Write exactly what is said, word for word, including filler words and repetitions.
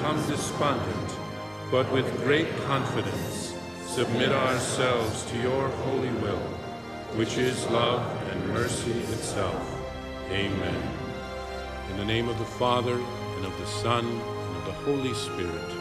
become despondent, but with great confidence submit ourselves to your holy will, which is love and mercy itself. Amen. In the name of the Father, and of the Son, and of the Holy Spirit.